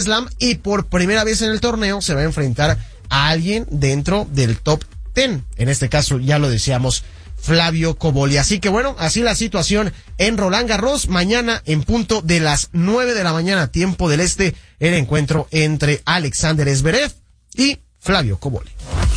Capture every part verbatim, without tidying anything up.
Slam y por primera vez en el torneo se va a enfrentar a alguien dentro del top diez. En este caso, ya lo decíamos, Flavio Cobolli. Así que bueno, así la situación en Roland Garros. Mañana en punto de las nueve de la mañana, tiempo del este, el encuentro entre Alexander Zverev y Flavio Cobolli.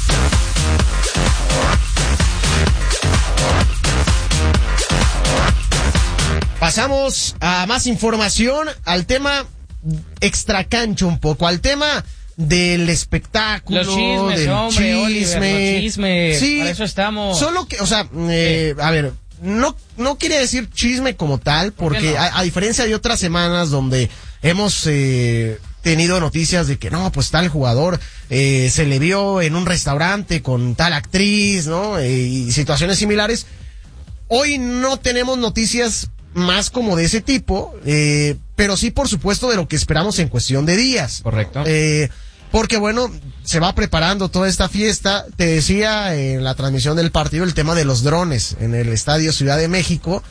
Pasamos a más información, al tema extracancha un poco, al tema del espectáculo, los chismes, del hombre, chisme. Oliver, los chismes, sí, para eso estamos. Solo que, o sea, eh, a ver, no, no quiere decir chisme como tal, porque no? a, a diferencia de otras semanas donde hemos eh, tenido noticias de que no, pues tal jugador eh, se le vio en un restaurante con tal actriz, ¿no? Eh, y situaciones similares. Hoy no tenemos noticias más como de ese tipo, eh, pero sí, por supuesto, de lo que esperamos en cuestión de días. Correcto. Eh, porque bueno, se va preparando toda esta fiesta. Te decía en la transmisión del partido el tema de los drones en el Estadio Ciudad de México.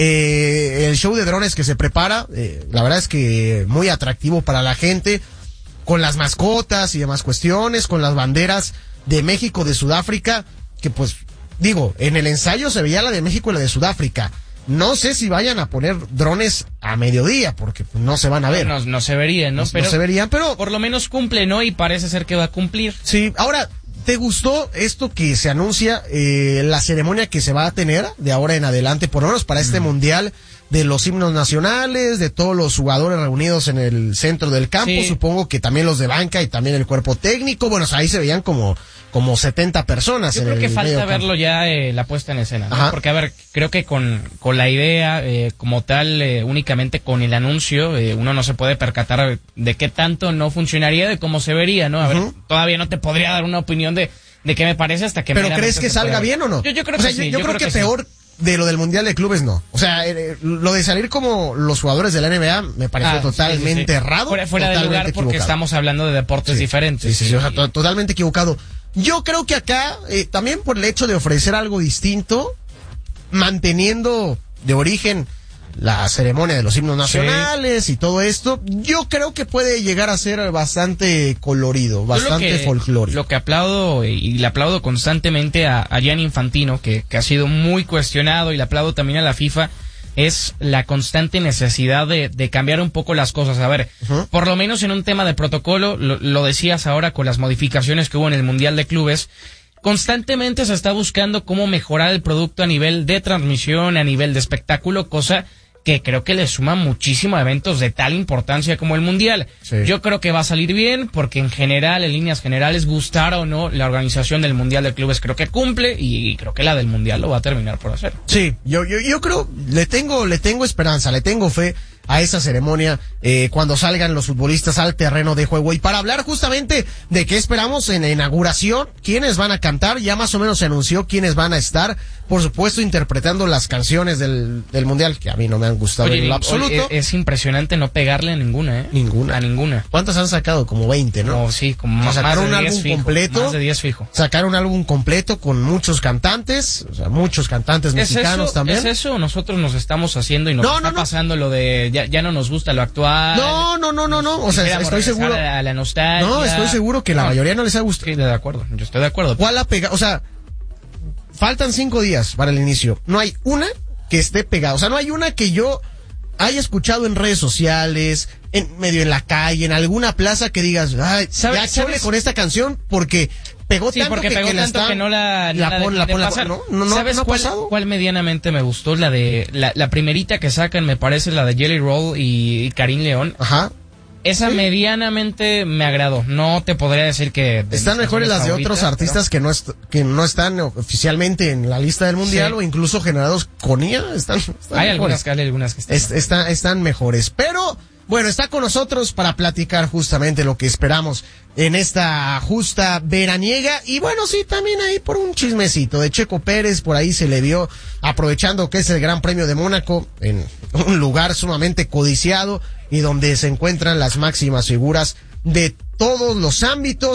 Eh, el show de drones que se prepara, eh, la verdad es que muy atractivo para la gente, con las mascotas y demás cuestiones, con las banderas de México, de Sudáfrica, que pues, digo, en el ensayo se veía la de México y la de Sudáfrica. No sé si vayan a poner drones a mediodía, porque no se van a ver. No, no se verían, ¿no? No, pero no se verían, pero por lo menos cumple, ¿no? Y parece ser que va a cumplir. Sí, ahora, ¿te gustó esto que se anuncia, eh, la ceremonia que se va a tener de ahora en adelante, por lo menos para este mm. mundial, de los himnos nacionales, de todos los jugadores reunidos en el centro del campo? Sí. Supongo que también los de banca y también el cuerpo técnico. Bueno, ahí se veían como como setenta personas. Yo en creo el que falta medio verlo campo. ya, eh, la puesta en escena, ¿no? Porque, a ver, creo que con, con la idea, eh, como tal, eh, únicamente con el anuncio, eh, uno no se puede percatar de qué tanto no funcionaría, de cómo se vería, ¿no? A uh-huh. ver, todavía no te podría dar una opinión de, de qué me parece hasta que... ¿Pero crees que salga bien o no? Yo, yo creo o sea, que sí. Yo, yo, yo creo, creo que, que peor... Sí. De lo del Mundial de Clubes, no. O sea, eh, lo de salir como los jugadores de la N B A me pareció ah, totalmente sí, sí, sí. errado. Fuera, fuera de lugar porque equivocado. Estamos hablando de deportes sí, diferentes. Sí, sí, sí, o sea, to- totalmente equivocado. Yo creo que acá, eh, también por el hecho de ofrecer algo distinto, manteniendo de origen la ceremonia de los himnos nacionales sí. y todo esto, yo creo que puede llegar a ser bastante colorido, bastante folclórico. Lo que aplaudo y le aplaudo constantemente a, a Gianni Infantino, que, que ha sido muy cuestionado, y le aplaudo también a la FIFA, es la constante necesidad de, de cambiar un poco las cosas. A ver, uh-huh. por lo menos en un tema de protocolo, lo, lo decías ahora con las modificaciones que hubo en el Mundial de Clubes, constantemente se está buscando cómo mejorar el producto a nivel de transmisión, a nivel de espectáculo, cosa que creo que le suma muchísimo a eventos de tal importancia como el Mundial. Sí. Yo creo que va a salir bien, porque en general, en líneas generales, gustar o no, la organización del Mundial de Clubes creo que cumple, y creo que la del Mundial lo va a terminar por hacer. Sí, yo, yo, yo creo, le tengo, le tengo esperanza, le tengo fe a esa ceremonia, eh, cuando salgan los futbolistas al terreno de juego. Y para hablar justamente de qué esperamos en la inauguración, quiénes van a cantar, ya más o menos se anunció quiénes van a estar, por supuesto interpretando las canciones del, del Mundial, que a mí no me han gustado oye, en lo absoluto. Oye, es, es impresionante no pegarle a ninguna, ¿eh? Ninguna. A ninguna. ¿Cuántas han sacado? Como veinte, ¿no? No, sí, como más, sacaron más de un álbum fijo, completo. Más de diez fijo. Sacaron un álbum completo con muchos cantantes, o sea, muchos cantantes mexicanos ¿Es eso, también. ¿Es eso? Nosotros nos estamos haciendo y nos no, está no, no. pasando lo de, ya, ya no nos gusta lo actual. No, no, no, no, no. O sea, estoy seguro. A la nostalgia. No, estoy seguro que la mayoría no les ha gustado. Sí, de acuerdo. Yo estoy de acuerdo. ¿Cuál ha pegado? O sea, faltan cinco días para el inicio. No hay una que esté pegada. O sea, no hay una que yo haya escuchado en redes sociales, en medio en la calle, en alguna plaza, que digas, ay, ¿sabes, ya chole con esta canción porque pegó sí, tanto porque que, pegó que tanto la, está, que no la, la, la, pon, la, pon, la pon, no, no, no, ¿sabes no ha cuál, pasado? cuál medianamente me gustó? La de la, la primerita que sacan, me parece, la de Jelly Roll y, y Karim León. Ajá. Esa sí. medianamente me agradó. No te podría decir que... De están mejores las de otros artistas pero... que no est que no están oficialmente en la lista del Mundial, sí. o incluso generados con I A. Están, están hay, algunas, hay algunas que están, es, está, están mejores. Pero, bueno, está con nosotros para platicar justamente lo que esperamos en esta justa veraniega. Y bueno, sí, también ahí por un chismecito de Checo Pérez, por ahí se le vio aprovechando que es el Gran Premio de Mónaco, en un lugar sumamente codiciado y donde se encuentran las máximas figuras de todos los ámbitos.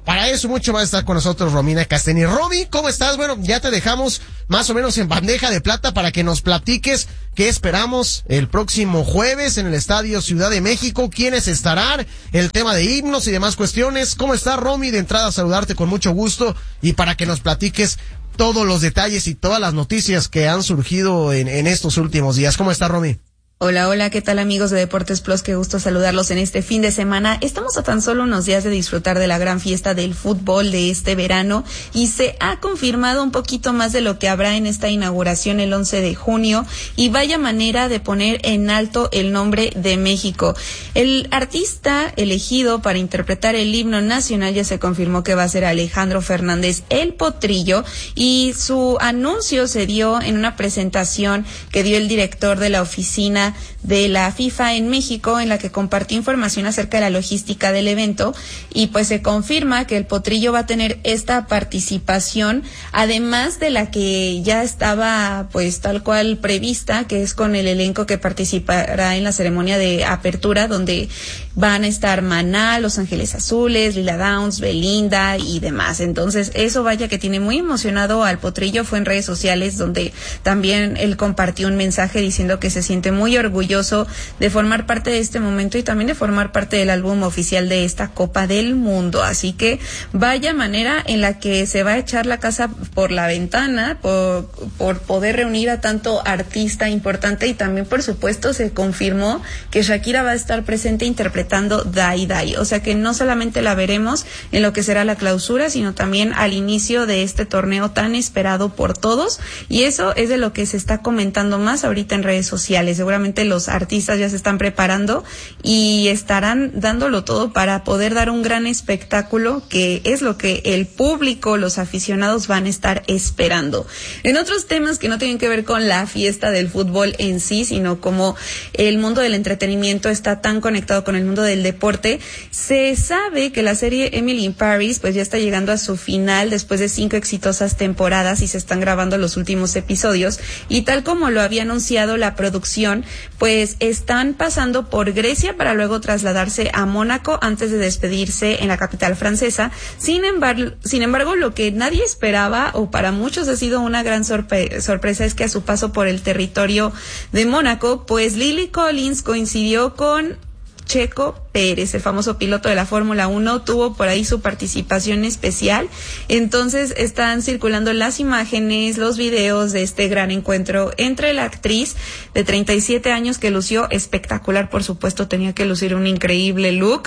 Para eso mucho va a estar con nosotros Romina Castañeda. Romy, ¿cómo estás? Bueno, ya te dejamos más o menos en bandeja de plata para que nos platiques qué esperamos el próximo jueves en el Estadio Ciudad de México, quiénes estarán, el tema de himnos y demás cuestiones. ¿Cómo estás, Romy? De entrada, saludarte con mucho gusto y para que nos platiques todos los detalles y todas las noticias que han surgido en, en estos últimos días. ¿Cómo está, Romy? Hola, hola, ¿qué tal amigos de Deportes Plus? Qué gusto saludarlos en este fin de semana. Estamos a tan solo unos días de disfrutar de la gran fiesta del fútbol de este verano y se ha confirmado un poquito más de lo que habrá en esta inauguración el once de junio y vaya manera de poner en alto el nombre de México. El artista elegido para interpretar el himno nacional ya se confirmó que va a ser Alejandro Fernández el Potrillo y su anuncio se dio en una presentación que dio el director de la oficina de la FIFA en México, en la que compartió información acerca de la logística del evento y pues se confirma que el Potrillo va a tener esta participación, además de la que ya estaba pues tal cual prevista, que es con el elenco que participará en la ceremonia de apertura, donde van a estar Maná, Los Ángeles Azules, Lila Downs, Belinda y demás. Entonces eso vaya que tiene muy emocionado al Potrillo. Fue en redes sociales donde también él compartió un mensaje diciendo que se siente muy orgulloso de formar parte de este momento y también de formar parte del álbum oficial de esta Copa del Mundo. Así que vaya manera en la que se va a echar la casa por la ventana por, por poder reunir a tanto artista importante y también por supuesto se confirmó que Shakira va a estar presente interpretando Dai Dai. O sea que no solamente la veremos en lo que será la clausura, sino también al inicio de este torneo tan esperado por todos y eso es de lo que se está comentando más ahorita en redes sociales. Seguramente los artistas ya se están preparando y estarán dándolo todo para poder dar un gran espectáculo que es lo que el público, los aficionados van a estar esperando. En otros temas que no tienen que ver con la fiesta del fútbol en sí, sino como el mundo del entretenimiento está tan conectado con el mundo del deporte, se sabe que la serie Emily in Paris pues ya está llegando a su final después de cinco exitosas temporadas y se están grabando los últimos episodios y tal como lo había anunciado la producción, pues están pasando por Grecia para luego trasladarse a Mónaco antes de despedirse en la capital francesa. Sin embargo, sin embargo, lo que nadie esperaba o para muchos ha sido una gran sorpre- sorpresa es que a su paso por el territorio de Mónaco, pues Lily Collins coincidió con Checo Pérez, el famoso piloto de la Fórmula uno, tuvo por ahí su participación especial. Entonces están circulando las imágenes, los videos de este gran encuentro entre la actriz de treinta y siete años que lució espectacular, por supuesto tenía que lucir un increíble look,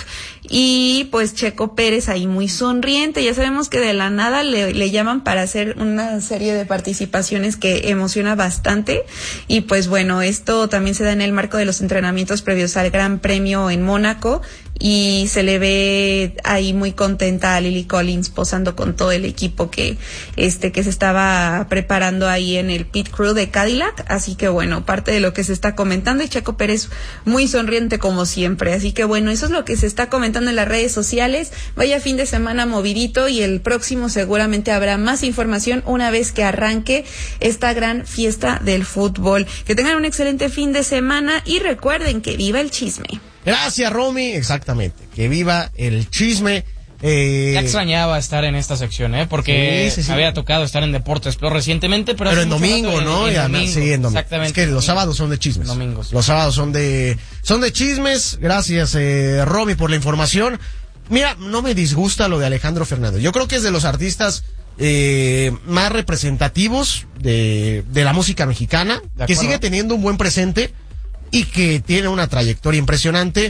y pues Checo Pérez ahí muy sonriente. Ya sabemos que de la nada le, le llaman para hacer una serie de participaciones que emociona bastante y pues bueno, esto también se da en el marco de los entrenamientos previos al Gran Premio en Mónaco y se le ve ahí muy contenta a Lily Collins posando con todo el equipo que este que se estaba preparando ahí en el pit crew de Cadillac, así que bueno, parte de lo que se está comentando y Checo Pérez muy sonriente como siempre, así que bueno, eso es lo que se está comentando en las redes sociales. Vaya fin de semana movidito y el próximo seguramente habrá más información una vez que arranque esta gran fiesta del fútbol. Que tengan un excelente fin de semana y recuerden que viva el chisme. Gracias, Romy. Exactamente. Que viva el chisme. Eh... Ya extrañaba estar en esta sección, ¿eh? Porque sí, sí, sí. había tocado estar en Deportes Plus recientemente, pero... Pero en domingo, ¿no? En, en domingo, sí, en domingo. Exactamente. Es que los sábados son de chismes. Domingos. Los sábados son de, son de chismes. Gracias, eh, Romy, por la información. Mira, no me disgusta lo de Alejandro Fernández. Yo creo que es de los artistas eh, más representativos de, de la música mexicana, que sigue teniendo un buen presente y que tiene una trayectoria impresionante,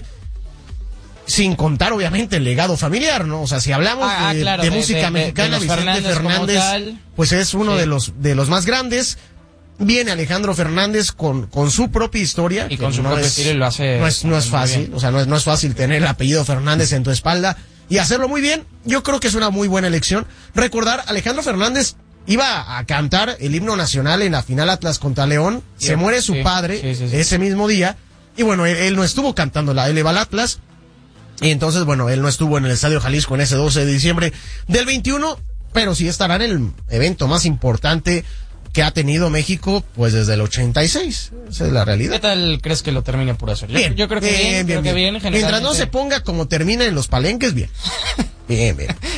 sin contar obviamente el legado familiar, ¿no? O sea, si hablamos ah, de, claro, de de, música de, mexicana, de, de Vicente Fernández, Fernández, pues es uno sí. de los de los más grandes. Viene Alejandro Fernández con con su propia historia y con su no propio estilo lo hace no es no es fácil, bien. o sea, no es no es fácil tener el apellido Fernández en tu espalda y hacerlo muy bien. Yo creo que es una muy buena elección. Recordar, Alejandro Fernández iba a cantar el himno nacional en la final Atlas contra León, sí, se muere su sí, padre sí, sí, sí. ese mismo día, y bueno, él, él no estuvo cantando la él va al Atlas, y entonces bueno, él no estuvo en el Estadio Jalisco en ese doce de diciembre del veintiuno, pero sí estará en el evento más importante que ha tenido México pues desde el ochenta y seis, esa es la realidad. ¿Qué tal crees que lo termine por hacer? Yo, bien, yo creo que bien, bien, creo bien, que bien, bien. Mientras no se ponga como termina en los palenques, bien. Bien, bien.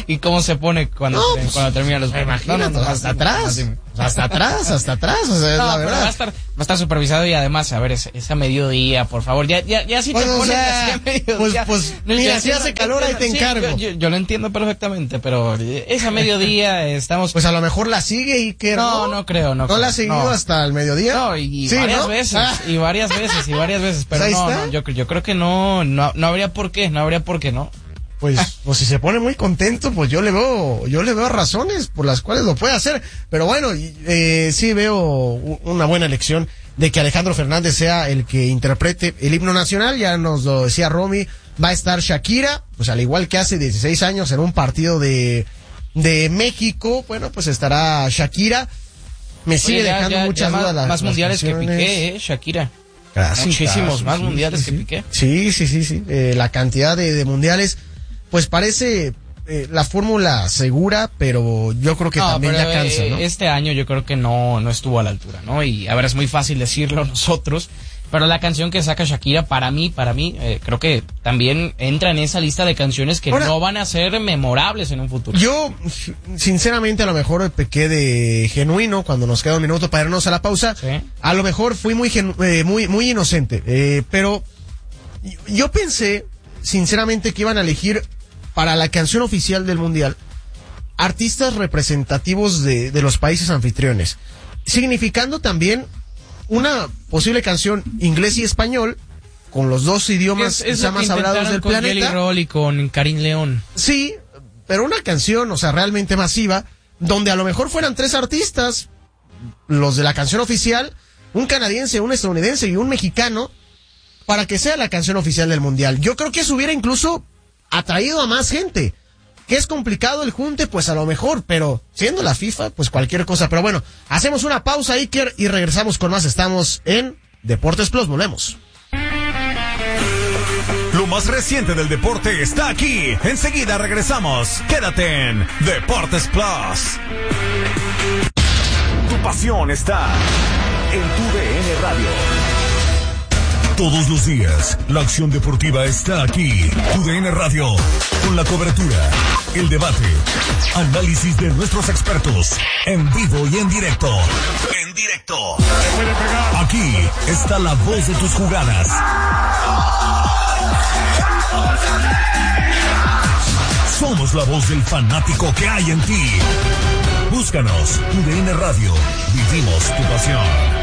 ¿Y cómo se pone cuando, No, te- pues, cuando termina los partidos? Imagínate, No, no, no, hasta dime, atrás, dime. hasta atrás, hasta atrás, o sea, es No, la pero verdad. va a estar, va a estar supervisado y además, a ver, es, es a mediodía, por favor. Ya, ya, ya si te Pues, o pones sea, así a mediodía. pues, pues, No, mira, yo si hace entiendo, calor, ahí te sí, encargo. Yo, yo, yo lo entiendo perfectamente, pero es a mediodía, estamos... Pues a lo mejor la sigue Iker, no, ¿no? no creo, no ¿No creo, la ha seguido no. hasta el mediodía? No, y Sí, varias ¿no? veces, Ah. y varias veces, y varias veces, pero Pues ahí no, está. no, yo, yo creo que no, no, no habría por qué, no habría por qué, ¿no? Pues, pues si se pone muy contento, pues yo le veo, yo le veo razones por las cuales lo puede hacer. Pero bueno, y, eh, sí veo u- una buena elección de que Alejandro Fernández sea el que interprete el himno nacional. Ya nos lo decía Romy, va a estar Shakira, pues al igual que hace dieciséis años en un partido de, de México, bueno, pues estará Shakira. Me sigue Oye, ya- dejando ya- muchas ya dudas más, las- más las mundiales que canciones. Piqué, eh, Shakira. Casi, Muchísimos casi, más sí, mundiales sí, que sí. Piqué. Sí, sí, sí, sí. Eh, la cantidad de, de mundiales, pues parece eh, la fórmula segura, pero yo creo que No, también pero, ya cansa, eh, ¿no? Este año yo creo que no, no estuvo a la altura, ¿no? Y a ver, es muy fácil decirlo nosotros, pero la canción que saca Shakira, para mí, para mí, eh, creo que también entra en esa lista de canciones que Ahora- no van a ser memorables en un futuro. Yo, sinceramente, a lo mejor pequé de genuino cuando nos queda un minuto para irnos a la pausa. Sí. A lo mejor fui muy, genu- eh, muy, muy inocente, eh, pero yo pensé, sinceramente, que iban a elegir para la canción oficial del Mundial artistas representativos de, de los países anfitriones, significando también una posible canción inglés y español, con los dos idiomas Es, es quizá lo que más hablados intentaron del con Jelly planeta. Roll y con Karim León. Sí, pero una canción, o sea, realmente masiva, donde a lo mejor fueran tres artistas, los de la canción oficial, un canadiense, un estadounidense y un mexicano, para que sea la canción oficial del Mundial. Yo creo que eso hubiera incluso atraído a más gente. Que es complicado el junte, pues a lo mejor, pero siendo la FIFA, pues cualquier cosa. Pero bueno, hacemos una pausa, Iker, y regresamos con más. Estamos en Deportes Plus, volvemos. Lo más reciente del deporte está aquí. Enseguida regresamos. Quédate en Deportes Plus. Tu pasión está en tu D N Radio. Todos los días, la acción deportiva está aquí. Tu D N Radio, con la cobertura, el debate, análisis de nuestros expertos, en vivo y en directo. En directo. Aquí está la voz de tus jugadas. Somos la voz del fanático que hay en ti. Búscanos, Tu D N Radio. Vivimos tu pasión.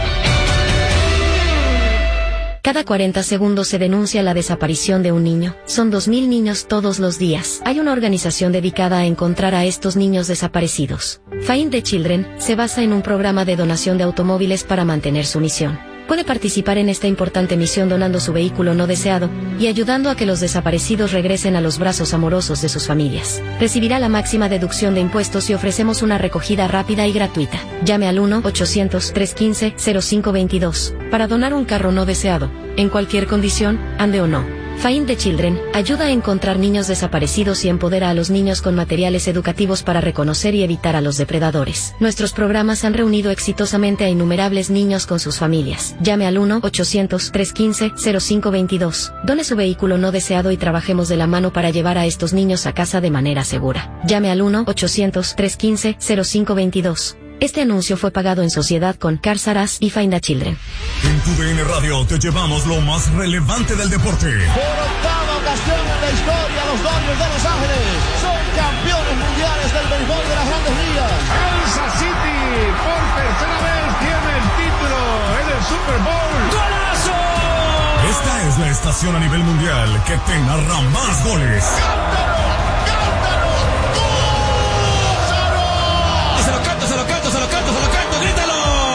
Cada cuarenta segundos se denuncia la desaparición de un niño. Son dos mil niños todos los días. Hay una organización dedicada a encontrar a estos niños desaparecidos. Find the Children se basa en un programa de donación de automóviles para mantener su misión. Puede participar en esta importante misión donando su vehículo no deseado y ayudando a que los desaparecidos regresen a los brazos amorosos de sus familias. Recibirá la máxima deducción de impuestos y ofrecemos una recogida rápida y gratuita. Llame al uno ochocientos, trescientos quince, cero cinco veintidós para donar un carro no deseado, en cualquier condición, ande o no. Find the Children ayuda a encontrar niños desaparecidos y empodera a los niños con materiales educativos para reconocer y evitar a los depredadores. Nuestros programas han reunido exitosamente a innumerables niños con sus familias. Llame al uno ochocientos, trescientos quince, cero cinco veintidós. Done su vehículo no deseado y trabajemos de la mano para llevar a estos niños a casa de manera segura. Llame al uno ochocientos, trescientos quince, cero cinco veintidós. Este anuncio fue pagado en sociedad con Cars R Us y Find the Children. En Tu D N Radio te llevamos lo más relevante del deporte. Por octava ocasión en la historia, los Dodgers de Los Ángeles son campeones mundiales del béisbol de las Grandes Ligas. Kansas City por tercera vez tiene el título en el Super Bowl. ¡Golazo! Esta es la estación a nivel mundial que te narra más goles. Se lo canto, se lo canto, se lo canto, se lo canto, grítalo.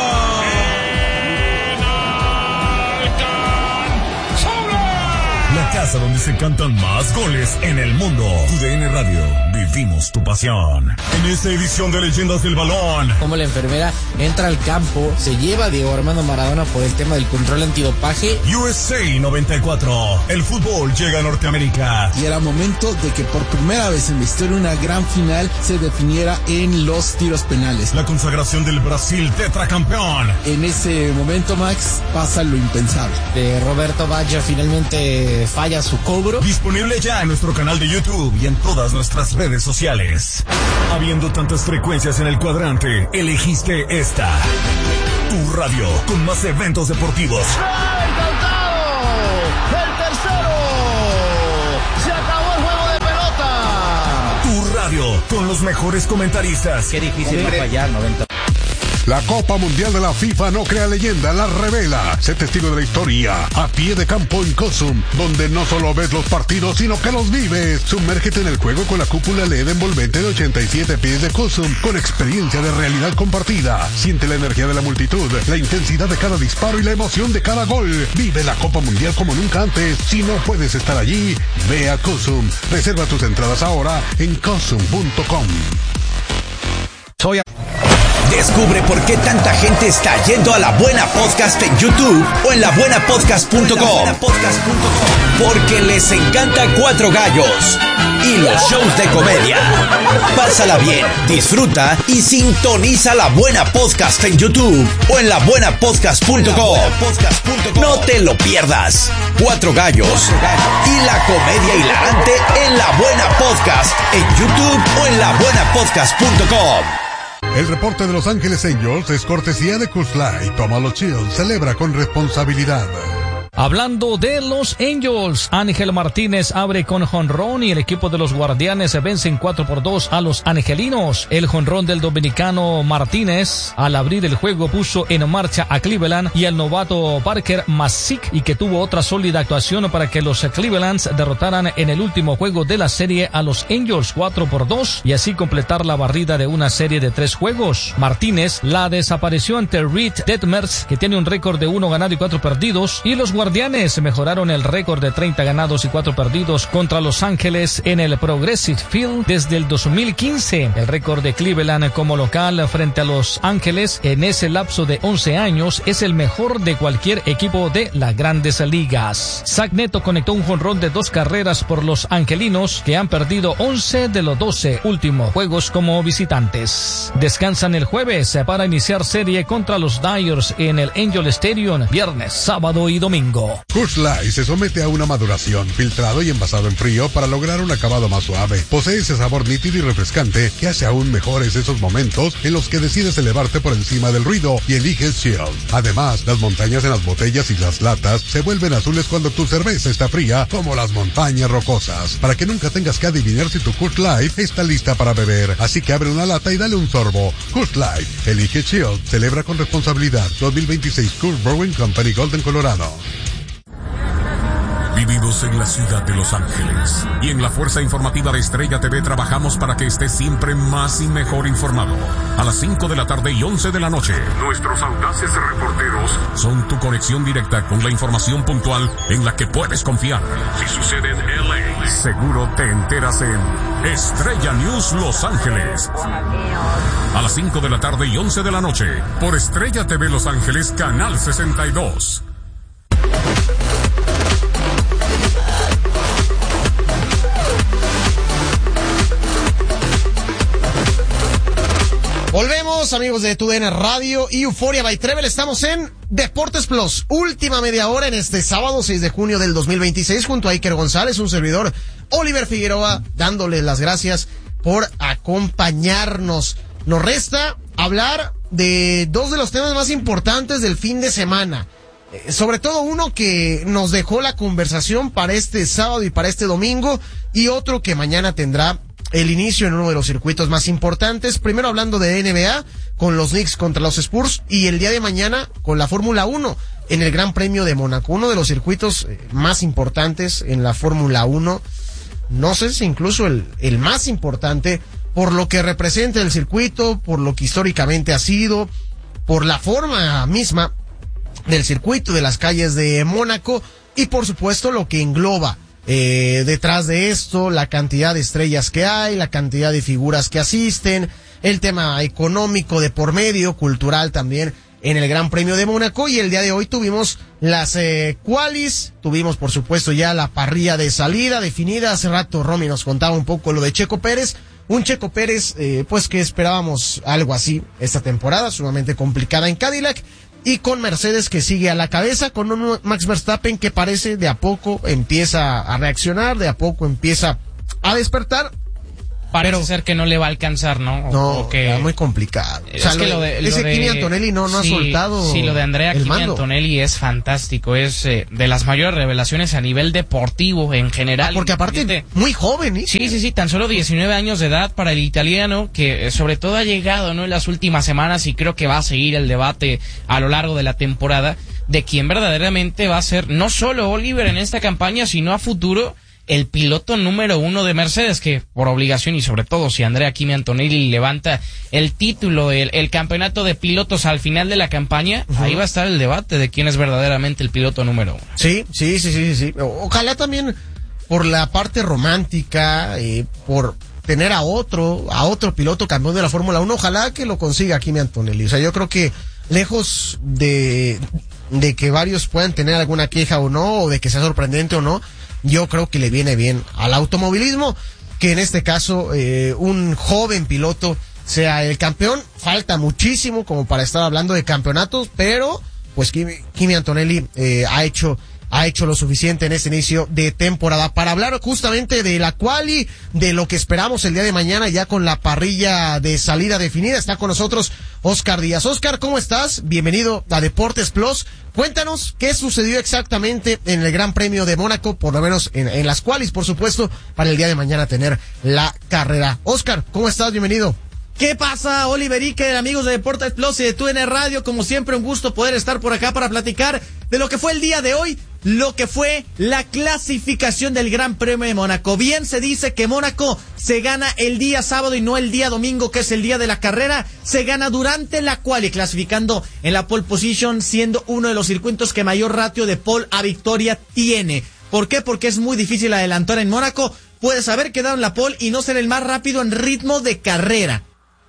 La casa donde se cantan más goles en el mundo. Tu D N Radio, vivimos tu pasión. En esta edición de Leyendas del Balón, Como la enfermera entra al campo, se lleva a Diego Armando Maradona por el tema del control antidopaje. U S A noventa y cuatro. El fútbol llega a Norteamérica. Y era momento de que por primera vez en la historia una gran final se definiera en los tiros penales. La consagración del Brasil tetracampeón. En ese momento, Max, pasa lo impensable. De Roberto Baggio finalmente falla su coach bro? Disponible ya en nuestro canal de YouTube y en todas nuestras redes sociales. Habiendo tantas frecuencias en el cuadrante, elegiste esta. Tu radio con más eventos deportivos. ¡Ay, Cautado! ¡El tercero! ¡Se acabó el juego de pelota! Tu radio con los mejores comentaristas. Qué difícil no fallar, noventa. La Copa Mundial de la FIFA no crea leyenda, la revela. Sé testigo de la historia a pie de campo en Cosum, donde no solo ves los partidos, sino que los vives. Sumérgete en el juego con la cúpula L E D envolvente de ochenta y siete pies de Cosum, con experiencia de realidad compartida. Siente la energía de la multitud, la intensidad de cada disparo y la emoción de cada gol. Vive la Copa Mundial como nunca antes. Si no puedes estar allí, ve a Cosum. Reserva tus entradas ahora en cosum punto com. Soy a... Descubre por qué tanta gente está yendo a La Buena Podcast en YouTube o en la buena podcast punto com. Porque les encanta Cuatro Gallos y los shows de comedia. Pásala bien, disfruta y sintoniza La Buena Podcast en YouTube o en la buena podcast punto com. No te lo pierdas. Cuatro Gallos y la comedia hilarante en La Buena Podcast en YouTube o en la buena podcast punto com. El reporte de Los Ángeles Angels es cortesía de Coors Light. Tómalo chill, celebra con responsabilidad. Hablando de los Angels, Ángel Martínez abre con jonrón y el equipo de los Guardianes se vencen cuatro por dos a los angelinos. El jonrón del dominicano Martínez al abrir el juego puso en marcha a Cleveland y al novato Parker Masick, y que tuvo otra sólida actuación para que los Clevelands derrotaran en el último juego de la serie a los Angels cuatro por dos y así completar la barrida de una serie de tres juegos. Martínez la desapareció ante Reed Detmers, que tiene un récord de uno ganado y cuatro perdidos, y los Guardianes mejoraron el récord de treinta ganados y cuatro perdidos contra Los Ángeles en el Progressive Field desde el dos mil quince. El récord de Cleveland como local frente a Los Ángeles en ese lapso de once años es el mejor de cualquier equipo de las Grandes Ligas. Zach Neto conectó un jonrón de dos carreras por los angelinos, que han perdido once de los doce últimos juegos como visitantes. Descansan el jueves para iniciar serie contra los Dyers en el Angel Stadium viernes, sábado y domingo. Coors Light se somete a una maduración, filtrado y envasado en frío para lograr un acabado más suave. Posee ese sabor nítido y refrescante que hace aún mejores esos momentos en los que decides elevarte por encima del ruido y eliges chill. Además, las montañas en las botellas y las latas se vuelven azules cuando tu cerveza está fría, como las montañas rocosas. Para que nunca tengas que adivinar si tu Coors Light está lista para beber. Así que abre una lata y dale un sorbo. Coors Light, elige chill, celebra con responsabilidad. dos mil veintiséis Coors Brewing Company, Golden, Colorado. Vivimos en la ciudad de Los Ángeles y en la Fuerza Informativa de Estrella T V trabajamos para que estés siempre más y mejor informado. A las cinco de la tarde y once de la noche, nuestros audaces reporteros son tu conexión directa con la información puntual en la que puedes confiar. Si sucede en L A, seguro te enteras en Estrella News Los Ángeles. A las cinco de la tarde y once de la noche, por Estrella T V Los Ángeles, Canal sesenta y dos. Volvemos, amigos de TUDN Radio y Euforia by Trevel. Estamos en Deportes Plus, última media hora en este sábado seis de junio del dos mil veintiséis, junto a Iker González, un servidor, Oliver Figueroa, dándole las gracias por acompañarnos. Nos resta hablar de dos de los temas más importantes del fin de semana. Eh, sobre todo uno que nos dejó la conversación para este sábado y para este domingo, y otro que mañana tendrá el inicio en uno de los circuitos más importantes. Primero hablando de N B A, con los Knicks contra los Spurs, y el día de mañana con la Fórmula uno en el Gran Premio de Mónaco, uno de los circuitos más importantes en la Fórmula uno, no sé si incluso el, el más importante, por lo que representa el circuito, por lo que históricamente ha sido, por la forma misma del circuito, de las calles de Mónaco, y por supuesto lo que engloba Eh, detrás de esto, la cantidad de estrellas que hay, la cantidad de figuras que asisten, el tema económico de por medio, cultural también en el Gran Premio de Mónaco. Y el día de hoy tuvimos las eh, qualis, tuvimos por supuesto ya la parrilla de salida definida. Hace rato Romy nos contaba un poco lo de Checo Pérez, un Checo Pérez eh, pues que esperábamos algo así esta temporada, sumamente complicada en Cadillac, y con Mercedes que sigue a la cabeza, con un Max Verstappen que parece de a poco empieza a reaccionar, de a poco empieza a despertar. Parece pero, ser que no le va a alcanzar, ¿no? O, no, o que es muy complicado. Es o sea, que lo de, lo ese de, Kimi Antonelli no, no sí, ha soltado Sí, lo de Andrea el Kimi mando. Antonelli es fantástico, es eh, de las mayores revelaciones a nivel deportivo en general. Ah, porque aparte, Fíjate, muy joven, ¿eh? Sí, sí, sí, tan solo diecinueve años de edad para el italiano, que eh, sobre todo ha llegado, ¿no?, en las últimas semanas, y creo que va a seguir el debate a lo largo de la temporada de quién verdaderamente va a ser, no solo Oliver en esta campaña, sino a futuro, el piloto número uno de Mercedes, que por obligación, y sobre todo si Andrea Kimi Antonelli levanta el título, el, el campeonato de pilotos al final de la campaña, uh-huh. ahí va a estar el debate de quién es verdaderamente el piloto número uno. Sí, sí, sí, sí, sí. Ojalá también por la parte romántica, eh, por tener a otro, a otro piloto campeón de la Fórmula uno, ojalá que lo consiga Kimi Antonelli. O sea, yo creo que lejos de, de que varios puedan tener alguna queja o no, o de que sea sorprendente o no, yo creo que le viene bien al automovilismo que en este caso eh, un joven piloto sea el campeón. Falta muchísimo como para estar hablando de campeonatos, pero pues Kimi, Kimi Antonelli eh, ha hecho ha hecho lo suficiente en este inicio de temporada. Para hablar justamente de la quali, de lo que esperamos el día de mañana ya con la parrilla de salida definida, está con nosotros Oscar Díaz. Oscar, ¿cómo estás? Bienvenido a Deportes Plus. Cuéntanos qué sucedió exactamente en el Gran Premio de Mónaco, por lo menos en, en las qualis, por supuesto, para el día de mañana tener la carrera. Oscar, ¿cómo estás? Bienvenido. ¿Qué pasa, Oliver Iker, amigos de Deportes Plus y de T U D N Radio? Como siempre, un gusto poder estar por acá para platicar de lo que fue el día de hoy, lo que fue la clasificación del Gran Premio de Mónaco. Bien se dice que Mónaco se gana el día sábado y no el día domingo, que es el día de la carrera. Se gana durante la quali, clasificando en la pole position, siendo uno de los circuitos que mayor ratio de pole a victoria tiene. ¿Por qué? Porque es muy difícil adelantar en Mónaco. Puedes haber quedado en la pole y no ser el más rápido en ritmo de carrera.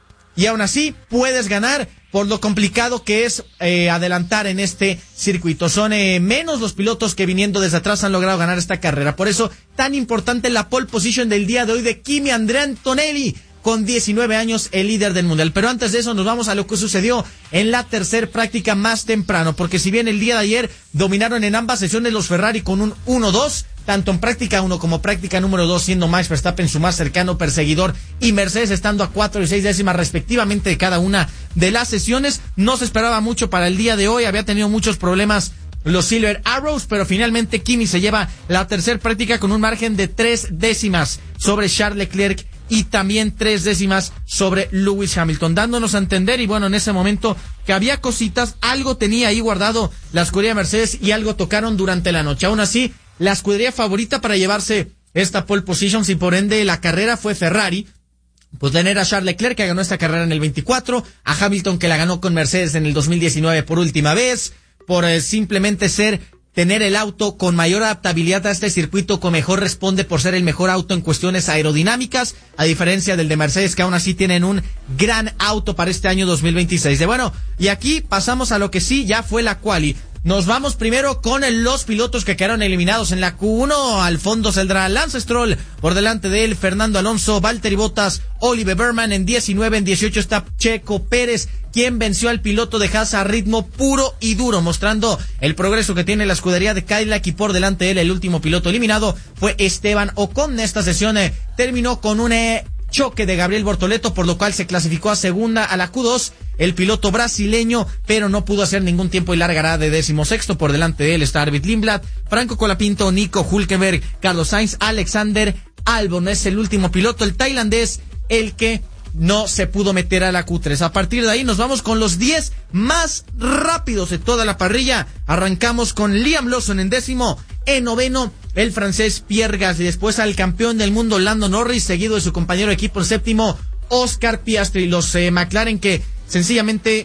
Y aún así puedes ganar por lo complicado que es eh, adelantar en este circuito. Son eh, menos los pilotos que viniendo desde atrás han logrado ganar esta carrera. Por eso tan importante la pole position del día de hoy de Kimi Andrea Antonelli, con diecinueve años, el líder del mundial. Pero antes de eso nos vamos a lo que sucedió en la tercer práctica más temprano, porque si bien el día de ayer dominaron en ambas sesiones los Ferrari con un uno dos, tanto en práctica uno como práctica número dos, siendo Max Verstappen su más cercano perseguidor y Mercedes estando a cuatro y seis décimas respectivamente de cada una de las sesiones, no se esperaba mucho para el día de hoy. Había tenido muchos problemas los Silver Arrows, pero finalmente Kimi se lleva la tercer práctica con un margen de tres décimas sobre Charles Leclerc y también tres décimas sobre Lewis Hamilton, dándonos a entender, y bueno, en ese momento que había cositas, algo tenía ahí guardado la escudería Mercedes y algo tocaron durante la noche. Aún así, la escudería favorita para llevarse esta pole position, y por ende la carrera, fue Ferrari. Pues tener a Charles Leclerc, que ganó esta carrera en el veinticuatro, a Hamilton, que la ganó con Mercedes en el dos mil diecinueve por última vez, por eh, simplemente ser tener el auto con mayor adaptabilidad a este circuito, que mejor responde por ser el mejor auto en cuestiones aerodinámicas, a diferencia del de Mercedes, que aún así tienen un gran auto para este año dos mil veintiséis. De bueno, y aquí pasamos a lo que sí ya fue la quali. Nos vamos primero con los pilotos que quedaron eliminados en la Q uno. Al fondo saldrá Lance Stroll, por delante de él Fernando Alonso, Valtteri Bottas, Oliver Berman. En diecinueve, en dieciocho está Checo Pérez, quien venció al piloto de Haas a ritmo puro y duro, mostrando el progreso que tiene la escudería de Cadillac. Y por delante de él, el último piloto eliminado fue Esteban Ocon. Esta sesión eh, terminó con un eh, choque de Gabriel Bortoleto, por lo cual se clasificó a segunda a la Q dos el piloto brasileño, pero no pudo hacer ningún tiempo y largará de decimosexto. Por delante de él está Arvid Lindblad, Franco Colapinto, Nico Hülkenberg, Carlos Sainz, Alexander Albon es el último piloto, el tailandés, el que no se pudo meter a la Q tres. A partir de ahí nos vamos con los diez más rápidos de toda la parrilla. Arrancamos con Liam Lawson en décimo, en noveno el francés Pierre Gasly, después al campeón del mundo Lando Norris, seguido de su compañero de equipo en séptimo, Oscar Piastri. Los eh, McLaren, que sencillamente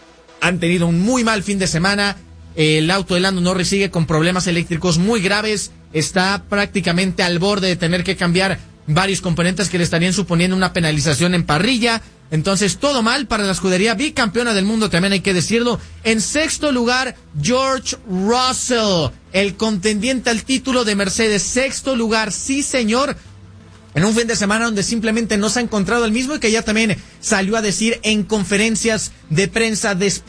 han tenido un muy mal fin de semana. El auto de Lando Norris sigue con problemas eléctricos muy graves, está prácticamente al borde de tener que cambiar varios componentes que le estarían suponiendo una penalización en parrilla. Entonces, todo mal para la escudería bicampeona del mundo, también hay que decirlo. En sexto lugar, George Russell, el contendiente al título de Mercedes. Sexto lugar, sí señor, en un fin de semana donde simplemente no se ha encontrado el mismo, y que ya también salió a decir en conferencias de prensa después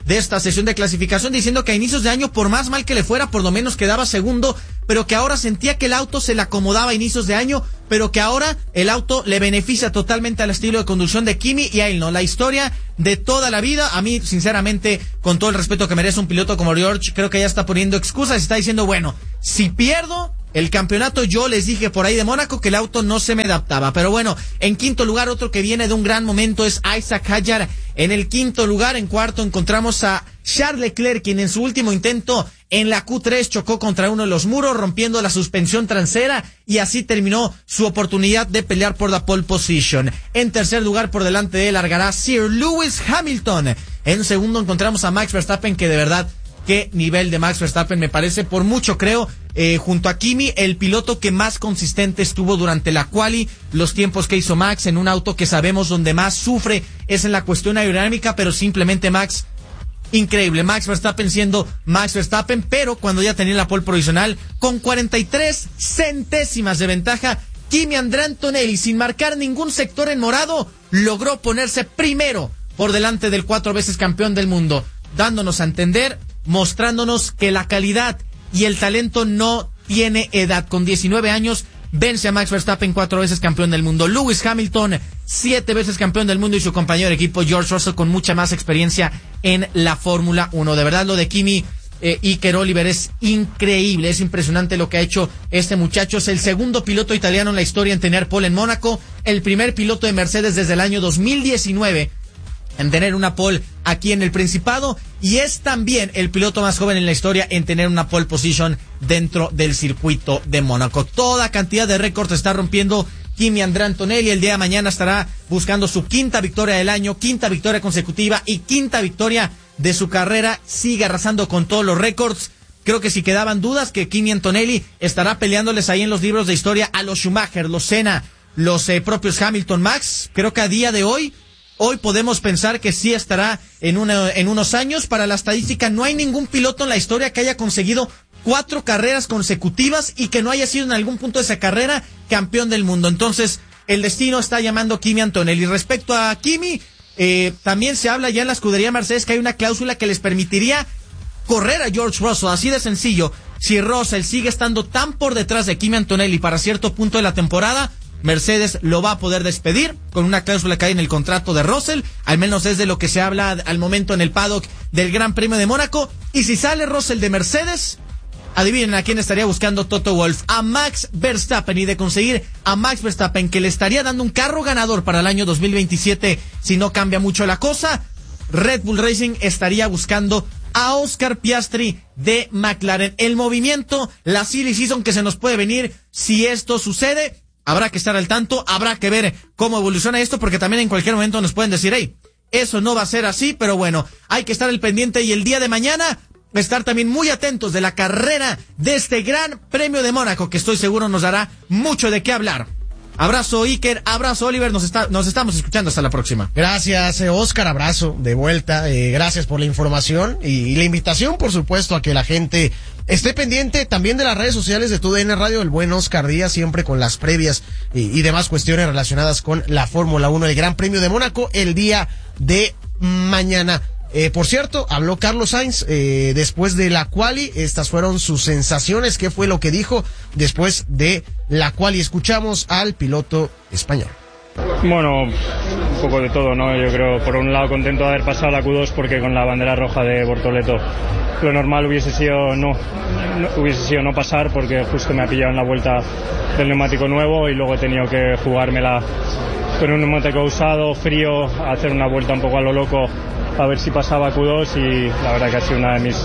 de esta sesión de clasificación, diciendo que a inicios de año, por más mal que le fuera, por lo menos quedaba segundo, pero que ahora sentía que el auto se le acomodaba a inicios de año, pero que ahora el auto le beneficia totalmente al estilo de conducción de Kimi y a él no. La historia de toda la vida, a mí sinceramente, con todo el respeto que merece un piloto como George, creo que ya está poniendo excusas y está diciendo, bueno, si pierdo el campeonato, yo les dije por ahí de Mónaco que el auto no se me adaptaba. Pero bueno, en quinto lugar, otro que viene de un gran momento es Isaac Hadjar. En el quinto lugar, en cuarto encontramos a Charles Leclerc, quien en su último intento en la Q tres chocó contra uno de los muros, rompiendo la suspensión trasera, y así terminó su oportunidad de pelear por la pole position. En tercer lugar, por delante de él, largará Sir Lewis Hamilton. En segundo encontramos a Max Verstappen, que de verdad, qué nivel de Max Verstappen, me parece, por mucho creo, eh, junto a Kimi, el piloto que más consistente estuvo durante la quali. Los tiempos que hizo Max en un auto que sabemos donde más sufre es en la cuestión aerodinámica, pero simplemente Max, increíble. Max Verstappen siendo Max Verstappen, pero cuando ya tenía la pole provisional, con cuarenta y tres centésimas de ventaja, Kimi Andrea Antonelli, sin marcar ningún sector en morado, logró ponerse primero por delante del cuatro veces campeón del mundo, dándonos a entender, mostrándonos que la calidad y el talento no tiene edad. Con diecinueve años vence a Max Verstappen, cuatro veces campeón del mundo. Lewis Hamilton, siete veces campeón del mundo, y su compañero de equipo George Russell con mucha más experiencia en la Fórmula uno. De verdad, lo de Kimi eh, Iker Oliver es increíble, es impresionante lo que ha hecho este muchacho. Es el segundo piloto italiano en la historia en tener pole en Mónaco, el primer piloto de Mercedes desde el año dos mil diecinueve en tener una pole aquí en el Principado, y es también el piloto más joven en la historia en tener una pole position dentro del circuito de Mónaco. Toda cantidad de récords está rompiendo Kimi Andrea Antonelli. El día de mañana estará buscando su quinta victoria del año, quinta victoria consecutiva y quinta victoria de su carrera. Sigue arrasando con todos los récords. Creo que si quedaban dudas, que Kimi Antonelli estará peleándoles ahí en los libros de historia a los Schumacher, los Senna, los eh, propios Hamilton, Max. Creo que a día de hoy Hoy podemos pensar que sí estará en, una, en unos años. Para la estadística, no hay ningún piloto en la historia que haya conseguido cuatro carreras consecutivas y que no haya sido en algún punto de esa carrera campeón del mundo. Entonces, el destino está llamando a Kimi Antonelli. Respecto a Kimi, eh, también se habla ya en la escudería Mercedes que hay una cláusula que les permitiría correr a George Russell, así de sencillo. Si Russell sigue estando tan por detrás de Kimi Antonelli para cierto punto de la temporada, Mercedes lo va a poder despedir con una cláusula que hay en el contrato de Russell, al menos es de lo que se habla al momento en el paddock del Gran Premio de Mónaco. Y si sale Russell de Mercedes, adivinen a quién estaría buscando Toto Wolff, a Max Verstappen. Y de conseguir a Max Verstappen, que le estaría dando un carro ganador para el año dos mil veintisiete si no cambia mucho la cosa, Red Bull Racing estaría buscando a Oscar Piastri de McLaren. El movimiento, la silly season que se nos puede venir si esto sucede, habrá que estar al tanto, habrá que ver cómo evoluciona esto, porque también en cualquier momento nos pueden decir, hey, eso no va a ser así, pero bueno, hay que estar al pendiente, y el día de mañana estar también muy atentos de la carrera de este Gran Premio de Mónaco, que estoy seguro nos dará mucho de qué hablar. Abrazo Iker, abrazo Oliver, nos está, nos estamos escuchando, hasta la próxima. Gracias, eh, Oscar, abrazo de vuelta, eh, gracias por la información y, y la invitación, por supuesto, a que la gente esté pendiente también de las redes sociales de TUDN Radio, el buen Oscar Díaz, siempre con las previas y, y demás cuestiones relacionadas con la Fórmula uno, el Gran Premio de Mónaco, el día de mañana. Eh, por cierto, habló Carlos Sainz eh, después de la quali. Estas fueron sus sensaciones. ¿Qué fue lo que dijo después de la quali? Escuchamos al piloto español. Bueno, un poco de todo, ¿no? Yo creo, por un lado, contento de haber pasado la Q dos, porque con la bandera roja de Bortoleto lo normal hubiese sido no, no hubiese sido no pasar, porque justo me ha pillado en la vuelta del neumático nuevo y luego he tenido que jugármela con un neumático usado, frío, hacer una vuelta un poco a lo loco a ver si pasaba Q dos, y la verdad que ha sido una de mis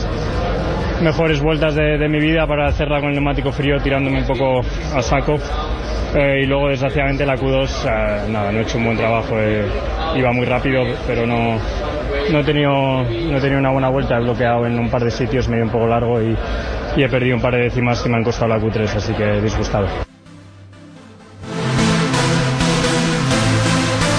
mejores vueltas de, de mi vida para hacerla con el neumático frío, tirándome un poco a saco. Eh, y luego, desgraciadamente, la Q dos, eh, nada, no he hecho un buen trabajo, eh, iba muy rápido, pero no, no, he tenido, no he tenido una buena vuelta, he bloqueado en un par de sitios, medio un poco largo, y, y he perdido un par de décimas que me han costado la Q tres, así que disgustado.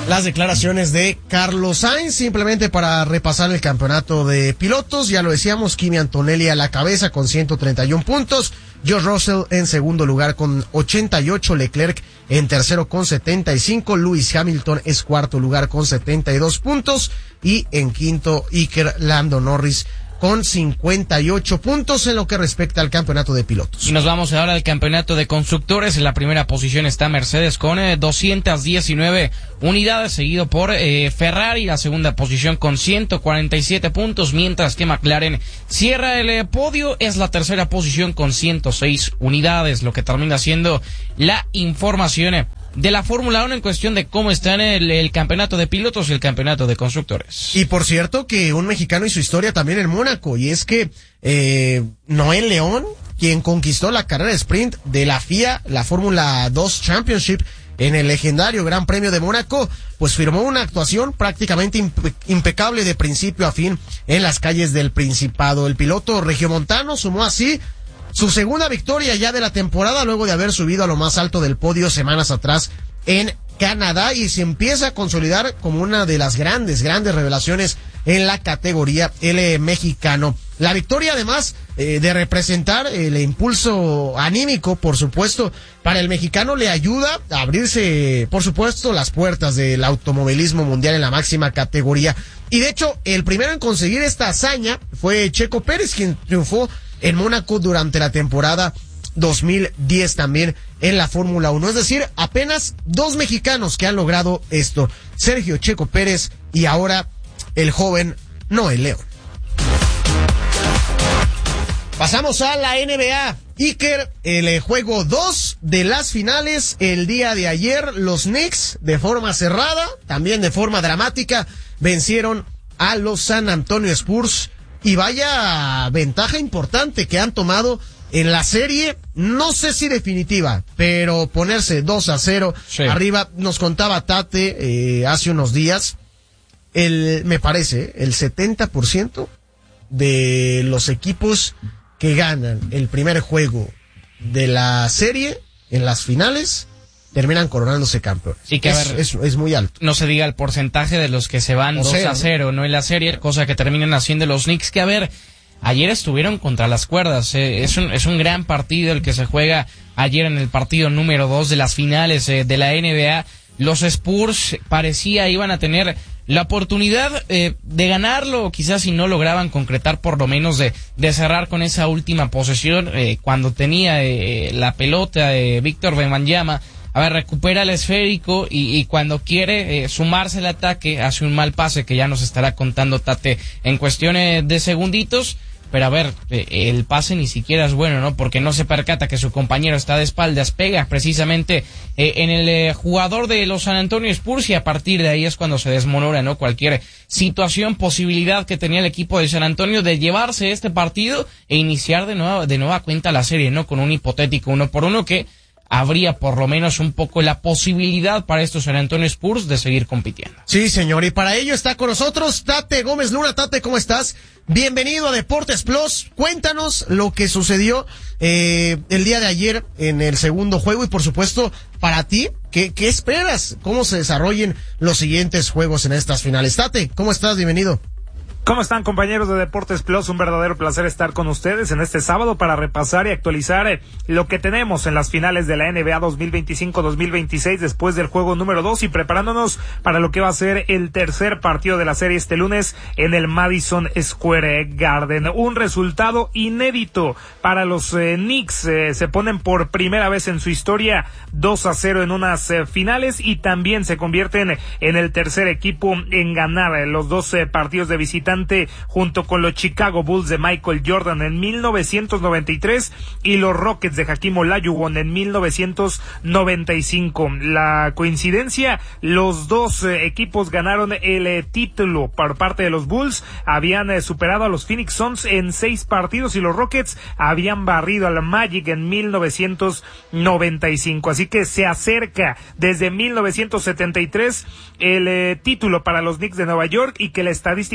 Las declaraciones de Carlos Sainz, simplemente para repasar el campeonato de pilotos. Ya lo decíamos, Kimi Antonelli a la cabeza con ciento treinta y uno puntos. George Russell en segundo lugar con ochenta y ocho. Leclerc en tercero con setenta y cinco. Lewis Hamilton es cuarto lugar con setenta y dos puntos. Y en quinto, Iker Lando Norris con cincuenta y ocho puntos en lo que respecta al campeonato de pilotos. Y nos vamos ahora al campeonato de constructores. En la primera posición está Mercedes con eh, doscientas diecinueve unidades, seguido por eh, Ferrari, la segunda posición con ciento cuarenta y siete puntos, mientras que McLaren cierra el eh, podio, es la tercera posición con ciento seis unidades, lo que termina siendo la información eh, de la Fórmula uno en cuestión de cómo está en el, el campeonato de pilotos y el campeonato de constructores. Y por cierto que un mexicano y su historia también en Mónaco, y es que eh, Noel León, quien conquistó la carrera de sprint de la F I A, la Fórmula dos Championship, en el legendario Gran Premio de Mónaco, pues firmó una actuación prácticamente impe- impecable de principio a fin en las calles del Principado. El piloto regiomontano sumó así su segunda victoria ya de la temporada, luego de haber subido a lo más alto del podio semanas atrás en Canadá, y se empieza a consolidar como una de las grandes, grandes revelaciones en la categoría el mexicano. La victoria, además eh, de representar el impulso anímico, por supuesto, para el mexicano, le ayuda a abrirse, por supuesto, las puertas del automovilismo mundial en la máxima categoría. Y de hecho, el primero en conseguir esta hazaña fue Checo Pérez, quien triunfó en Mónaco durante la temporada dos mil diez también en la Fórmula uno. Es decir, apenas dos mexicanos que han logrado esto: Sergio Checo Pérez y ahora el joven Noel León. Pasamos a la N B A. Iker, el juego dos de las finales el día de ayer, los Knicks de forma cerrada, también de forma dramática, vencieron a los San Antonio Spurs. Y vaya ventaja importante que han tomado en la serie, no sé si definitiva, pero ponerse dos a cero sí. Arriba. Nos contaba Tate eh, hace unos días, el me parece, el setenta por ciento de los equipos que ganan el primer juego de la serie en las finales terminan coronándose campeones. Y que, es, a ver, es, es muy alto. No se diga el porcentaje de los que se van dos a cero, ¿no? En la serie, cosa que terminan haciendo los Knicks, que a ver, ayer estuvieron contra las cuerdas. Eh, es un es un gran partido el que se juega ayer en el partido número dos de las finales eh, de la N B A. Los Spurs parecía iban a tener la oportunidad eh, de ganarlo, quizás si no lograban concretar, por lo menos de, de cerrar con esa última posesión, eh, cuando tenía eh, la pelota de Víctor Wembanyama. A ver, recupera el esférico y, y cuando quiere eh, sumarse al ataque, hace un mal pase que ya nos estará contando Tate en cuestiones de segunditos. Pero a ver, eh, el pase ni siquiera es bueno, ¿no? Porque no se percata que su compañero está de espaldas, pega precisamente eh, en el eh, jugador de los San Antonio Spurs, y a partir de ahí es cuando se desmonora, ¿no? Cualquier situación, posibilidad que tenía el equipo de San Antonio de llevarse este partido e iniciar de nueva, de nueva cuenta la serie, ¿no? Con un hipotético uno por uno que habría por lo menos un poco la posibilidad para estos San Antonio Spurs de seguir compitiendo. Sí, señor, y para ello está con nosotros Tate Gómez Luna. Tate, ¿cómo estás? Bienvenido a Deportes Plus. Cuéntanos lo que sucedió eh, el día de ayer en el segundo juego, y por supuesto, para ti, ¿qué, qué esperas? ¿Cómo se desarrollen los siguientes juegos en estas finales? Tate, ¿cómo estás? Bienvenido. ¿Cómo están, compañeros de Deportes Plus? Un verdadero placer estar con ustedes en este sábado para repasar y actualizar eh, lo que tenemos en las finales de la N B A dos mil veinticinco dos mil veintiséis después del juego número dos, y preparándonos para lo que va a ser el tercer partido de la serie este lunes en el Madison Square Garden. Un resultado inédito para los eh, Knicks. Eh, se ponen por primera vez en su historia dos a cero en unas eh, finales, y también se convierten en el tercer equipo en ganar eh, los dos eh, partidos de visitante, junto con los Chicago Bulls de Michael Jordan en mil novecientos noventa y tres y los Rockets de Hakeem Olajuwon en mil novecientos noventa y cinco. La coincidencia, los dos eh, equipos ganaron el eh, título por parte de los Bulls. Habían eh, superado a los Phoenix Suns en seis partidos, y los Rockets habían barrido a la Magic en mil novecientos noventa y cinco. Así que se acerca desde mil novecientos setenta y tres el eh, título para los Knicks de Nueva York, y que la estadística también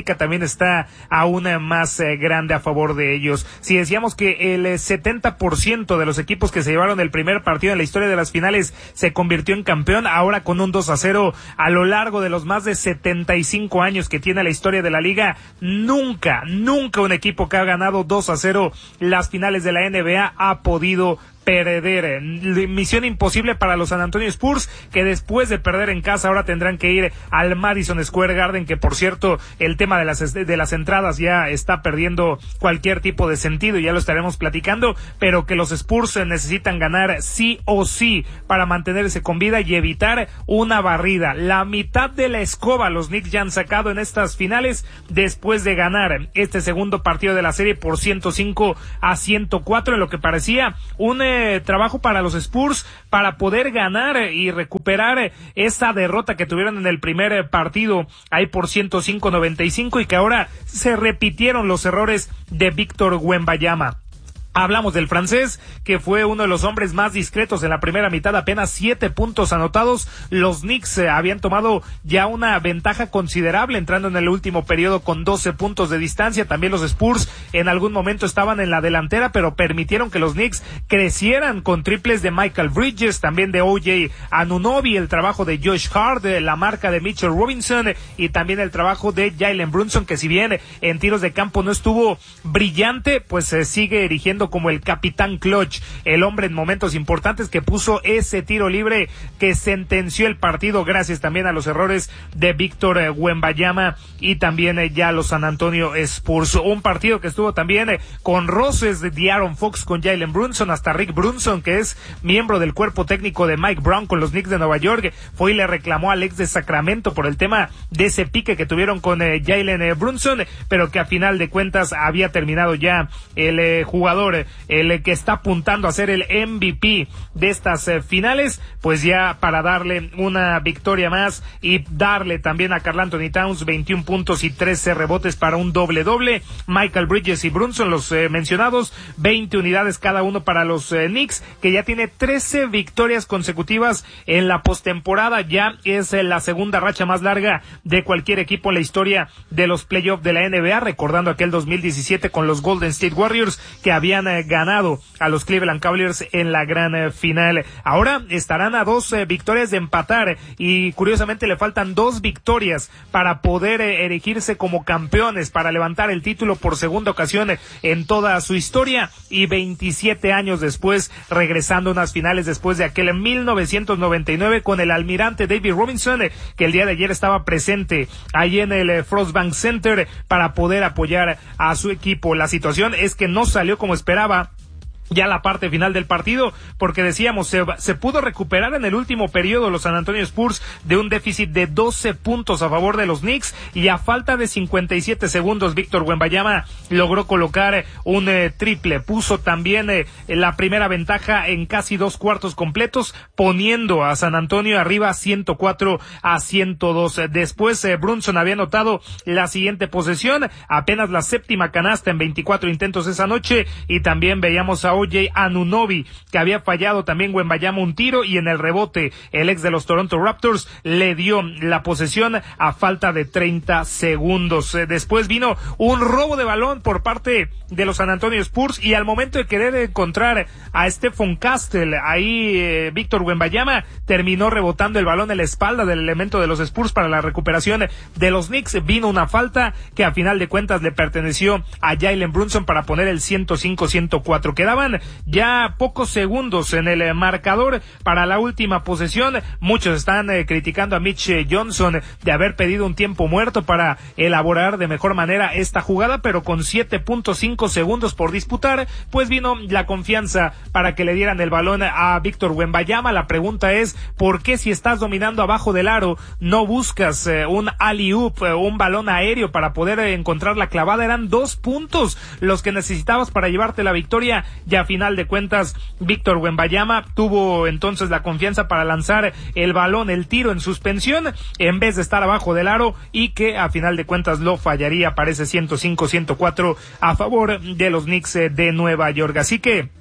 está aún más eh, grande a favor de ellos. Si decíamos que el setenta por ciento de los equipos que se llevaron el primer partido en la historia de las finales se convirtió en campeón, ahora con un dos a cero a lo largo de los más de setenta y cinco años que tiene la historia de la liga, nunca, nunca un equipo que ha ganado dos a cero las finales de la N B A ha podido perder. Misión imposible para los San Antonio Spurs, que después de perder en casa ahora tendrán que ir al Madison Square Garden, que por cierto el tema de las de las entradas ya está perdiendo cualquier tipo de sentido, ya lo estaremos platicando, pero que los Spurs necesitan ganar sí o sí para mantenerse con vida y evitar una barrida. La mitad de la escoba los Knicks ya han sacado en estas finales después de ganar este segundo partido de la serie por ciento cinco a ciento cuatro, en lo que parecía un eh, trabajo para los Spurs para poder ganar y recuperar esa derrota que tuvieron en el primer partido ahí por ciento cinco a noventa y cinco, y que ahora se repitieron los errores de Víctor Wembanyama. Hablamos del francés, que fue uno de los hombres más discretos en la primera mitad, apenas siete puntos anotados. Los Knicks eh, habían tomado ya una ventaja considerable entrando en el último periodo con doce puntos de distancia. También los Spurs en algún momento estaban en la delantera, pero permitieron que los Knicks crecieran con triples de Michael Bridges, también de O J Anunoby, el trabajo de Josh Hart, la marca de Mitchell Robinson y también el trabajo de Jalen Brunson, que si bien en tiros de campo no estuvo brillante, pues se eh, sigue erigiendo como el capitán clutch, el hombre en momentos importantes que puso ese tiro libre que sentenció el partido, gracias también a los errores de Víctor eh, Wembanyama y también eh, ya los San Antonio Spurs. Un partido que estuvo también eh, con roces de De'Aaron Fox con Jalen Brunson, hasta Rick Brunson, que es miembro del cuerpo técnico de Mike Brown con los Knicks de Nueva York, fue y le reclamó al ex de Sacramento por el tema de ese pique que tuvieron con eh, Jalen eh, Brunson, pero que a final de cuentas había terminado ya el eh, jugador el que está apuntando a ser el M V P de estas eh, finales, pues ya para darle una victoria más y darle también a Karl Anthony Towns veintiún puntos y trece rebotes para un doble doble. Michael Bridges y Brunson, los eh, mencionados, veinte unidades cada uno para los eh, Knicks, que ya tiene trece victorias consecutivas en la postemporada. Ya es eh, la segunda racha más larga de cualquier equipo en la historia de los playoffs de la N B A, recordando aquel dos mil diecisiete con los Golden State Warriors, que habían eh, ganado a los Cleveland Cavaliers en la gran eh, final. Ahora estarán a dos eh, victorias de empatar, y curiosamente le faltan dos victorias para poder eh, erigirse como campeones, para levantar el título por segunda ocasión eh, en toda su historia, y veintisiete años después regresando a unas finales después de aquel en mil novecientos noventa y nueve con el almirante David Robinson, eh, que el día de ayer estaba presente ahí en el eh, Frostbank Center eh, para poder apoyar a su equipo. La situación es que no salió como esperaba ya la parte final del partido, porque decíamos, se, se pudo recuperar en el último periodo los San Antonio Spurs de un déficit de doce puntos a favor de los Knicks, y a falta de cincuenta y siete segundos Víctor Wembanyama logró colocar un eh, triple, puso también eh, la primera ventaja en casi dos cuartos completos, poniendo a San Antonio arriba ciento cuatro a ciento dos. Después eh, Brunson había anotado la siguiente posesión, apenas la séptima canasta en veinticuatro intentos esa noche, y también veíamos a O J Anunoby, que había fallado también Wembanyama un tiro, y en el rebote el ex de los Toronto Raptors le dio la posesión a falta de treinta segundos. Después vino un robo de balón por parte de los San Antonio Spurs, y al momento de querer encontrar a Stephon Castle, ahí eh, Víctor Wembanyama terminó rebotando el balón en la espalda del elemento de los Spurs para la recuperación de los Knicks. Vino una falta que a final de cuentas le perteneció a Jalen Brunson para poner el ciento cinco a ciento cuatro. Quedaban ya pocos segundos en el marcador para la última posesión. Muchos están eh, criticando a Mitch Johnson de haber pedido un tiempo muerto para elaborar de mejor manera esta jugada, pero con siete punto cinco segundos por disputar, pues vino la confianza para que le dieran el balón a Víctor Wembanyama. La pregunta es, ¿por qué si estás dominando abajo del aro no buscas eh, un alley-oop, eh, un balón aéreo para poder eh, encontrar la clavada? Eran dos puntos los que necesitabas para llevarte la victoria, y a final de cuentas Víctor Wembanyama tuvo entonces la confianza para lanzar el balón, el tiro en suspensión, en vez de estar abajo del aro, y que a final de cuentas lo fallaría. Parece ciento cinco a ciento cuatro a favor de los Knicks de Nueva York. Así que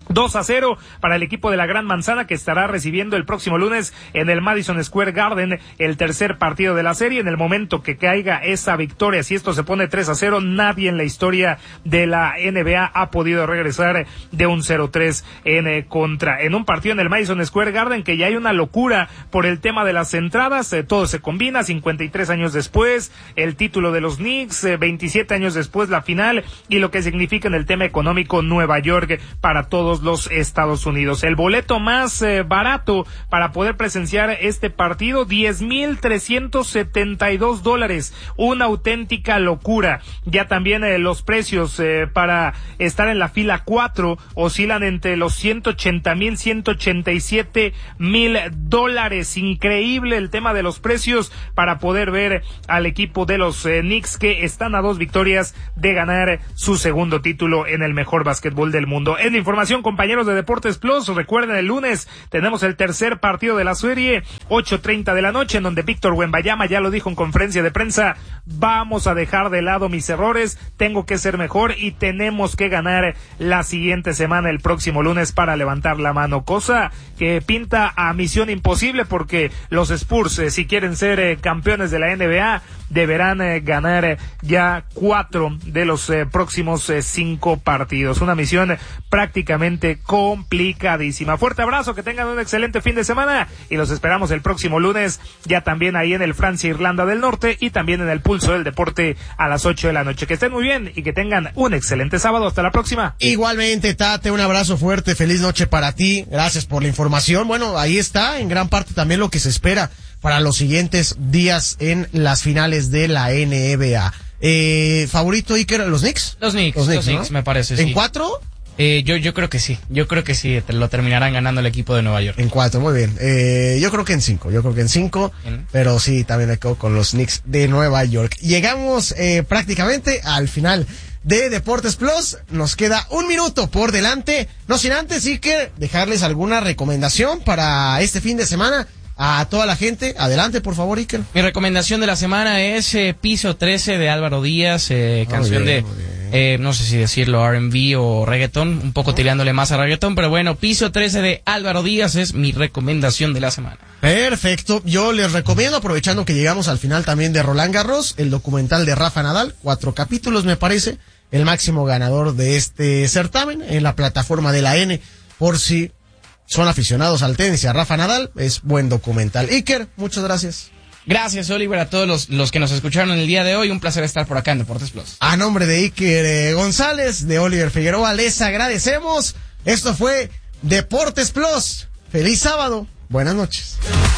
dos a cero para el equipo de la Gran Manzana, que estará recibiendo el próximo lunes en el Madison Square Garden el tercer partido de la serie. En el momento que caiga esa victoria, si esto se pone tres a cero, nadie en la historia de la N B A ha podido regresar de un cero tres en eh, contra. En un partido en el Madison Square Garden que ya hay una locura por el tema de las entradas, eh, todo se combina, cincuenta y tres años después, el título de los Knicks, eh, veintisiete años después la final, y lo que significa en el tema económico Nueva York para todos los Estados Unidos. El boleto más eh, barato para poder presenciar este partido, diez mil trescientos setenta y dos dólares, una auténtica locura. Ya también eh, los precios eh, para estar en la fila cuatro oscilan entre los ciento ochenta mil, ciento ochenta y siete mil dólares. Increíble el tema de los precios para poder ver al equipo de los eh, Knicks, que están a dos victorias de ganar su segundo título en el mejor básquetbol del mundo. En la información, compañeros de Deportes Plus, recuerden, el lunes tenemos el tercer partido de la serie, ocho treinta de la noche, en donde Víctor Wembanyama ya lo dijo en conferencia de prensa: vamos a dejar de lado mis errores, tengo que ser mejor y tenemos que ganar la siguiente semana, el próximo lunes, para levantar la mano, cosa que pinta a misión imposible, porque los Spurs, eh, si quieren ser eh, campeones de la N B A, deberán eh, ganar eh, ya cuatro de los eh, próximos eh, cinco partidos. Una misión prácticamente complicadísima. Fuerte abrazo, que tengan un excelente fin de semana y los esperamos el próximo lunes, ya también ahí en el Francia Irlanda del Norte, y también en el Pulso del Deporte a las ocho de la noche. Que estén muy bien y que tengan un excelente sábado. Hasta la próxima. Igualmente, Tate, un abrazo fuerte, feliz noche para ti, gracias por la información. Bueno, ahí está en gran parte también lo que se espera para los siguientes días en las finales de la N B A. Eh, ¿Favorito, Iker, los Knicks? Los Knicks, los Knicks, los Knicks, ¿no? me parece, ¿En sí. cuatro? Eh, yo, yo creo que sí, yo creo que sí, te lo terminarán ganando el equipo de Nueva York. En cuatro, muy bien. Eh, yo creo que en cinco, yo creo que en cinco, bien. Pero sí, también me quedo con los Knicks de Nueva York. Llegamos eh, prácticamente al final de Deportes Plus. Nos queda un minuto por delante, no sin antes, Iker, dejarles alguna recomendación para este fin de semana a toda la gente. Adelante, por favor, Iker. Mi recomendación de la semana es eh, Piso trece de Álvaro Díaz, eh, canción bien, de, eh, no sé si decirlo R and B o reggaetón, un poco tirándole más a reggaetón, pero bueno, Piso trece de Álvaro Díaz es mi recomendación de la semana. Perfecto, yo les recomiendo, aprovechando que llegamos al final también de Roland Garros, el documental de Rafa Nadal, cuatro capítulos me parece, el máximo ganador de este certamen en la plataforma de la N, por si son aficionados al tenis y a Rafa Nadal, es buen documental. Iker, muchas gracias. Gracias, Oliver, a todos los, los que nos escucharon el día de hoy. Un placer estar por acá en Deportes Plus. A nombre de Iker eh, González, de Oliver Figueroa, les agradecemos. Esto fue Deportes Plus. Feliz sábado. Buenas noches.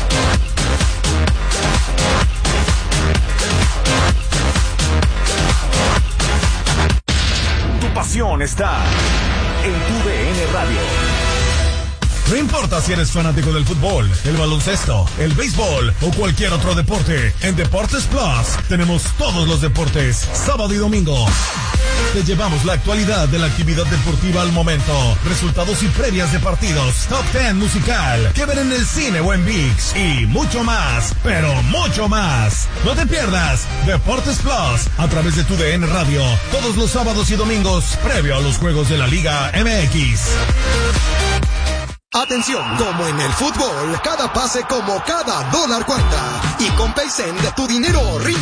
Tu pasión está en tu D N Radio. No importa si eres fanático del fútbol, el baloncesto, el béisbol o cualquier otro deporte, en Deportes Plus tenemos todos los deportes, sábado y domingo. Te llevamos la actualidad de la actividad deportiva al momento, resultados y previas de partidos, top ten musical, que ver en el cine o en ViX y mucho más, pero mucho más. No te pierdas Deportes Plus a través de tu D N Radio, todos los sábados y domingos, previo a los juegos de la Liga M X. Atención, como en el fútbol, cada pase como cada dólar cuenta. Y con PaySend, tu dinero rinde.